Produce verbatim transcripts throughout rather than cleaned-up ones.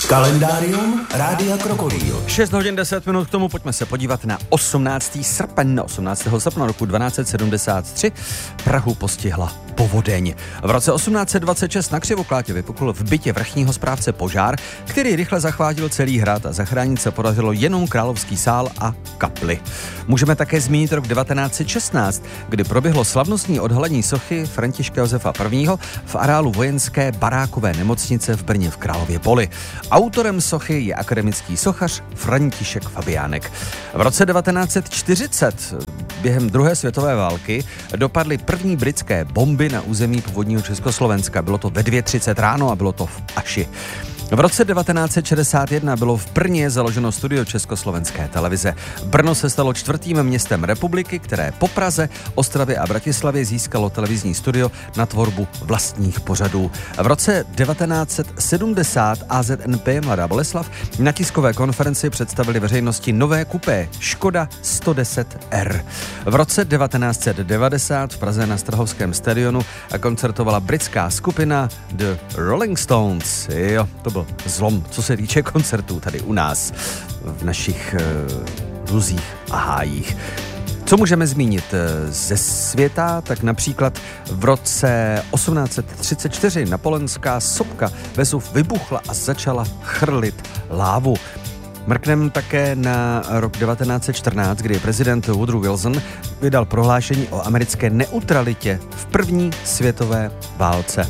Kalendárium Rádia Krokodýl. šest hodin deset minut k tomu, pojďme se podívat na osmnáctého srpna. osmnáctého srpna roku dvanáct set sedmdesát tři Prahu postihla povodeň. V roce osmnáct set dvacet šest na Křivoklátě vypukl v bytě vrchního správce požár, který rychle zachvátil celý hrad a zachránit se podařilo jenom Královský sál a kapli. Můžeme také zmínit rok devatenáct set šestnáct, kdy proběhlo slavnostní odhalení sochy Františka Josefa prvního. v areálu vojenské barákové nemocnice v Brně v Králově Poli. Autorem sochy je akademický sochař František Fabiánek. V roce devatenáct set čtyřicet během druhé světové války dopadly první britské bomby na území původního Československa. Bylo to ve dvě třicet ráno a bylo to v Aši. V roce devatenáct set šedesát jedna bylo v Brně založeno studio Československé televize. Brno se stalo čtvrtým městem republiky, které po Praze, Ostravě a Bratislavě získalo televizní studio na tvorbu vlastních pořadů. V roce devatenáct set sedmdesát A Z N P Mladá Boleslav na tiskové konferenci představili veřejnosti nové kupé Škoda sto deset R. V roce devatenáct set devadesát v Praze na Strahovském stadionu koncertovala britská skupina The Rolling Stones. Jo, to byl zlom, co se týče koncertů tady u nás v našich uh, luzích a hájích. Co můžeme zmínit ze světa, tak například v roce osmnáct set třicet čtyři napoleonská sopka Vesuv vybuchla a začala chrlit lávu. Mrknem také na rok devatenáct set čtrnáct, kdy prezident Woodrow Wilson vydal prohlášení o americké neutralitě v první světové válce.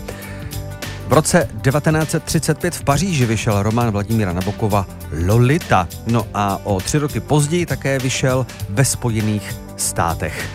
V roce devatenáct set třicet pět v Paříži vyšel román Vladimíra Nabokova Lolita. No a o tři roky později také vyšel ve Spojených státech.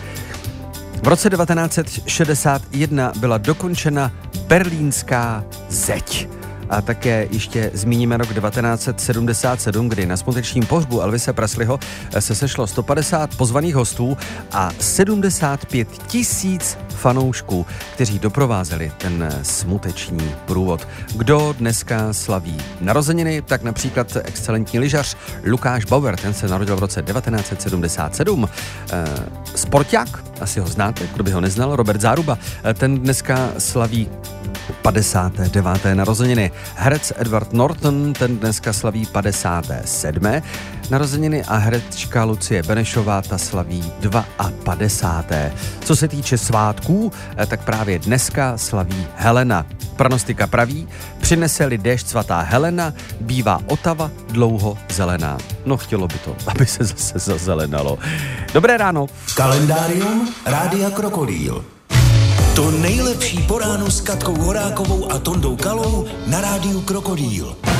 V roce devatenáct set šedesát jedna byla dokončena Berlínská zeď. A také ještě zmíníme rok devatenáct set sedmdesát sedm, kdy na smutečním pohřbu Elvise Presleyho se sešlo sto padesát pozvaných hostů a sedmdesát pět tisíc fanoušků, kteří doprovázeli ten smuteční průvod. Kdo dneska slaví narozeniny, tak například excelentní lyžař Lukáš Bauer, ten se narodil v roce devatenáct set sedmdesát sedm. E, sporták, asi ho znáte, kdo by ho neznal, Robert Záruba, ten dneska slaví padesáté deváté narozeniny. Herec Edward Norton, ten dneska slaví padesáté sedmé narozeniny a herečka Lucie Benešová, ta slaví padesátého druhé Co se týče svátků, tak právě dneska slaví Helena. Pranostika praví, přinese-li déšť svatá Helena, bývá Otava dlouho zelená. No chtělo by to, aby se zase zazelenalo. Dobré ráno. Kalendárium Rádia Krokodýl. To nejlepší po ránu s Katkou Horákovou a Tondou Kalou na Rádiu Krokodýl.